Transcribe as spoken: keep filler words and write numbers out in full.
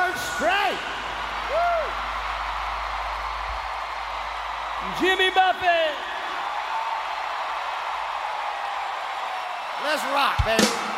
third straight. Woo! Jimmy Buffett. Let's rock, baby.